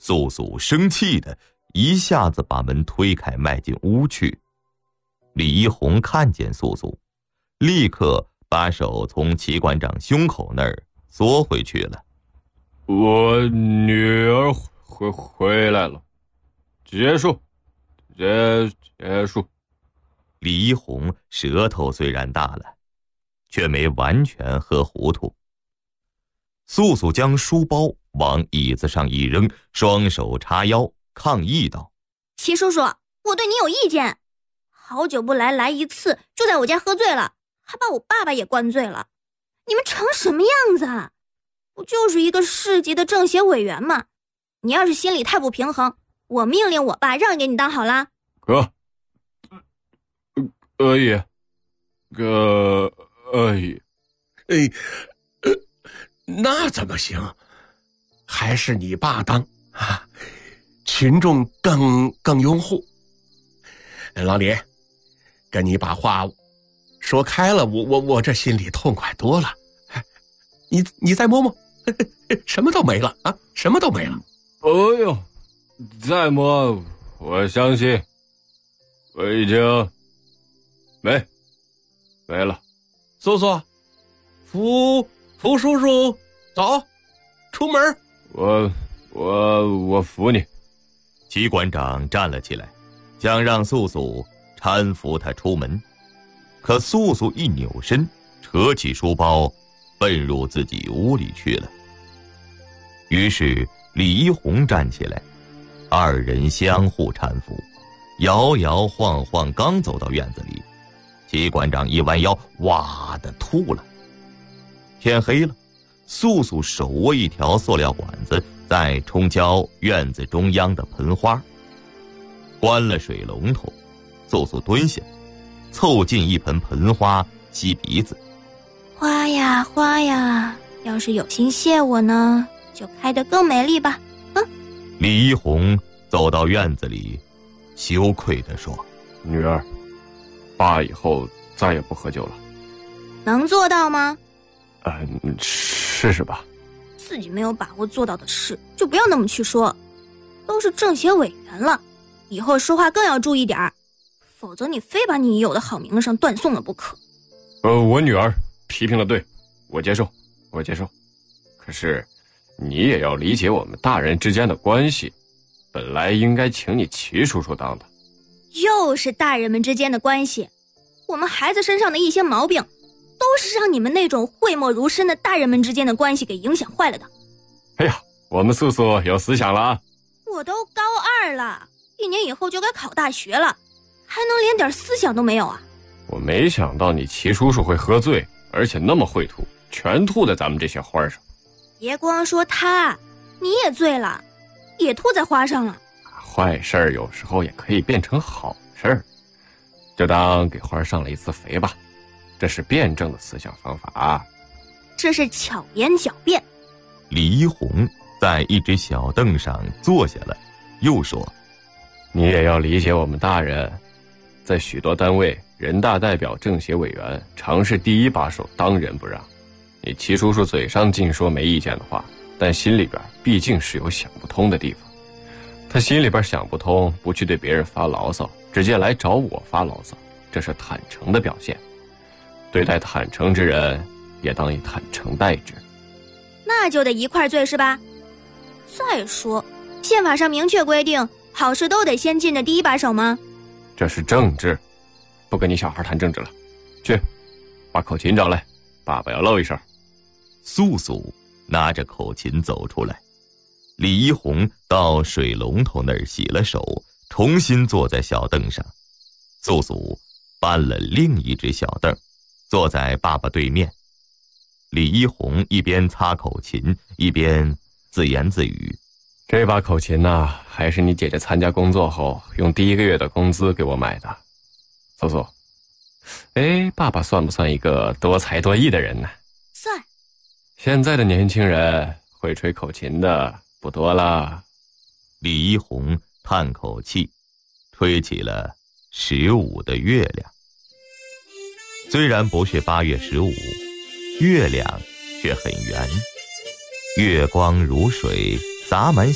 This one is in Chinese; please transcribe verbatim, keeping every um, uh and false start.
素素生气的一下子把门推开，迈进屋去。李一红看见素素，立刻把手从齐馆长胸口那儿缩回去了。 我女儿回回来了，结束，结结束。 李一红舌头虽然大了，却没完全喝糊涂。素素将书包往椅子上一扔，双手叉腰抗议道： 齐叔叔，我对你有意见，好久不来，来一次就在我家喝醉了，还把我爸爸也灌醉了，你们成什么样子啊？不就是一个市级的政协委员吗？你要是心里太不平衡，我命令我爸让给你当好啦。 哥，可以，可以。 哎，呃，那怎么行？还是你爸当啊，群众更更拥护。老李，跟你把话说开了，我我我这心里痛快多了。你你再摸摸，什么都没了啊，什么都没了。 哎呦，再摸，我相信我已经没没了。 素素，福福叔叔，走，出门。 我我我服你。 齐馆长站了起来，想让素素搀扶他出门，可素素一扭身，扯起书包奔入自己屋里去了。于是李一红站起来，二人相互搀扶，摇摇晃晃，刚走到院子里，齐馆长一弯腰，哇的吐了。天黑了，素素手握一条塑料管子，在冲浇院子中央的盆花。关了水龙头，素素蹲下，凑近一盆盆花吸鼻子。 花呀花呀，要是有心谢我呢，就开得更美丽吧。嗯。 李一红走到院子里，羞愧地说： 女儿，爸以后再也不喝酒了。 能做到吗？ 呃，试试吧。 自己没有把握做到的事，就不要那么去说。都是政协委员了，以后说话更要注意点儿，否则你非把你已有的好名声断送了不可。 呃，我女儿批评的对，我接受，我接受。可是，你也要理解我们大人之间的关系，本来应该请你齐叔叔当的。 又是大人们之间的关系，我们孩子身上的一些毛病，都是让你们那种讳莫如深的大人们之间的关系给影响坏了的。 哎呀，我们素素有思想了啊！ 我都高二了，一年以后就该考大学了，还能连点思想都没有啊？ 我没想到你齐叔叔会喝醉，而且那么会吐，全吐在咱们这些花上。 别光说他，你也醉了，也吐在花上了。 坏事儿有时候也可以变成好事儿，就当给花上了一次肥吧。这是辩证的思想方法。 这是巧言狡辩。 李一红在一只小凳上坐下了，又说： 你也要理解我们大人，在许多单位，人大代表、政协委员常是第一把手，当仁不让。你齐叔叔嘴上尽说没意见的话，但心里边毕竟是有想不通的地方。他心里边想不通，不去对别人发牢骚，直接来找我发牢骚，这是坦诚的表现。对待坦诚之人，也当以坦诚待之。 那就得一块醉是吧？再说，宪法上明确规定，好事都得先尽的第一把手吗？ 这是政治，不跟你小孩谈政治了。去，把口琴找来，爸爸要露一手。 素素拿着口琴走出来，李一红到水龙头那儿洗了手，重新坐在小凳上。素素搬了另一只小凳，坐在爸爸对面。李一红一边擦口琴，一边自言自语： 这把口琴呐，还是你姐姐参加工作后用第一个月的工资给我买的。素素，哎，爸爸算不算一个多才多艺的人呢？ 算。 现在的年轻人会吹口琴的不多啦。 李一红叹口气，吹起了十五的月亮。虽然不是八月十五，月亮却很圆，月光如水洒满